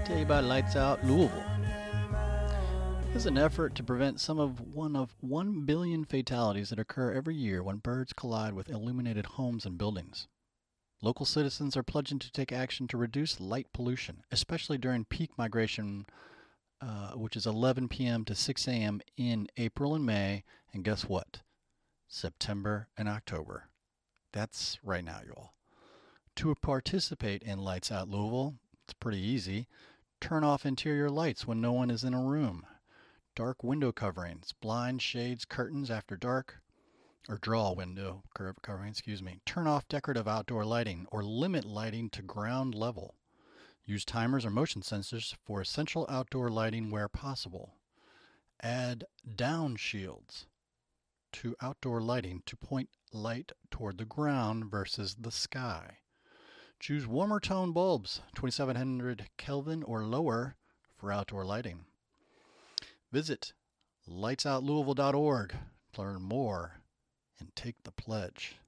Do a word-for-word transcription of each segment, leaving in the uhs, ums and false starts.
Tell you about Lights Out Louisville. This is an effort to prevent some of one of one billion fatalities that occur every year when birds collide with illuminated homes and buildings. Local citizens are pledging to take action to reduce light pollution, especially during peak migration, uh, which is eleven p.m. to six a.m. in April and May, and guess what? September and October. That's right now, y'all. To participate in Lights Out Louisville, it's pretty easy. Turn off interior lights when no one is in a room. Dark window coverings, blinds, shades, curtains after dark, or draw window covering, excuse me. Turn off decorative outdoor lighting or limit lighting to ground level. Use timers or motion sensors for essential outdoor lighting where possible. Add down shields to outdoor lighting to point light toward the ground versus the sky. Choose warmer tone bulbs, twenty-seven hundred Kelvin or lower, for outdoor lighting. Visit lights out louisville dot org to learn more and take the pledge.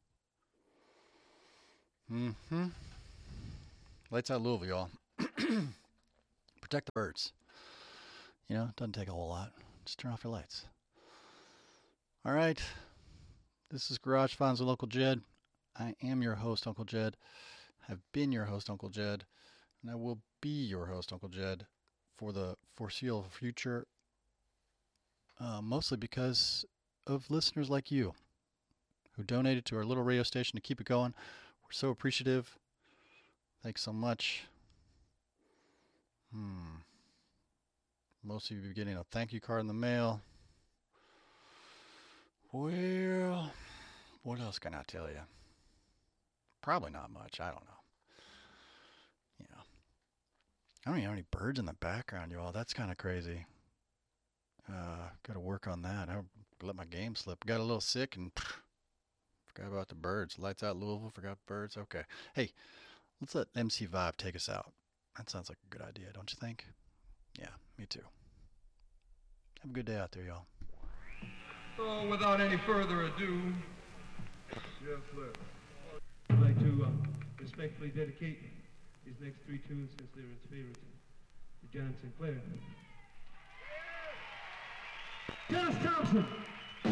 Mm-hmm. Lights Out Louisville, y'all. Protect the birds. You know, it doesn't take a whole lot. Just turn off your lights. All right. This is Garage Finds with Uncle Jed. I am your host, Uncle Jed. Have been your host, Uncle Jed, and I will be your host, Uncle Jed, for the foreseeable future, uh, mostly because of listeners like you who donated to our little radio station to keep it going. We're so appreciative. Thanks so much. Hmm. Most of you will be getting a thank you card in the mail. Well, what else can I tell you? Probably not much. I don't know. You know, I don't even have any birds in the background, y'all. That's kind of crazy. Uh, got to work on that. I let my game slip. Got a little sick and pff, forgot about the birds. Lights Out Louisville. Forgot birds. Okay. Hey, let's let M C Vibe take us out. That sounds like a good idea, don't you think? Yeah, me too. Have a good day out there, y'all. So, without any further ado, yes, sir. I'd like to uh, respectfully dedicate these next three tunes, since they're its favorites, to John Sinclair. Dennis Thompson.